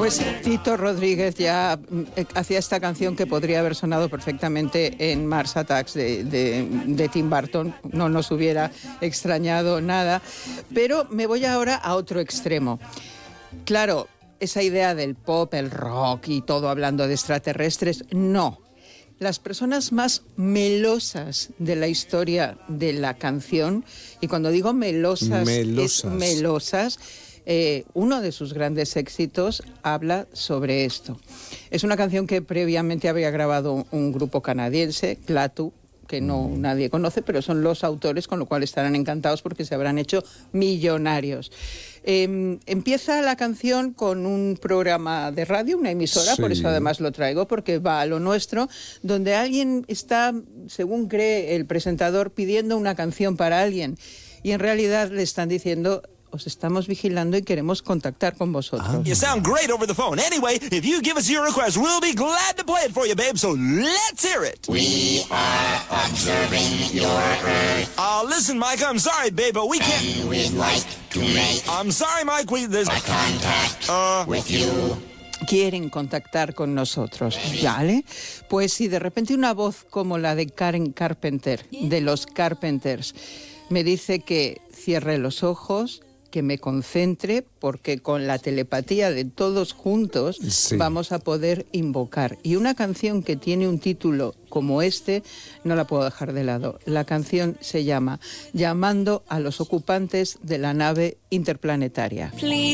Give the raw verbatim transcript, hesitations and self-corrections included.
Pues Tito Rodríguez ya hacía esta canción que podría haber sonado perfectamente en Mars Attacks de, de, de Tim Burton, no nos hubiera extrañado nada, pero me voy ahora a otro extremo. Claro, esa idea del pop, el rock y todo hablando de extraterrestres, no. Las personas más melosas de la historia de la canción, y cuando digo melosas, melosas. es melosas, eh, uno de sus grandes éxitos habla sobre esto. Es una canción que previamente había grabado un grupo canadiense, Klaatu, que no nadie conoce, pero son los autores, con lo cual estarán encantados porque se habrán hecho millonarios. Eh, empieza la canción con un programa de radio, una emisora, sí. Por eso además lo traigo, porque va a lo nuestro, donde alguien está, según cree el presentador, pidiendo una canción para alguien, y en realidad le están diciendo: os estamos vigilando y queremos contactar con vosotros. Ah. You sound great over the phone. Anyway, if you give us your request, we'll be glad to play it for you, babe. So let's hear it. We are observing your Earth. Uh, listen, Mike, I'm sorry, babe, but we can't... And we'd like to make... I'm sorry, Mike, we... There's... a contact uh... with you. Quieren contactar con nosotros, ¿vale? Pues si de repente una voz como la de Karen Carpenter, de los Carpenters, me dice que cierre los ojos, que me concentre, porque con la telepatía de todos juntos sí. vamos a poder invocar. Y una canción que tiene un título como este, no la puedo dejar de lado. La canción se llama Llamando a los ocupantes de la nave interplanetaria. Please.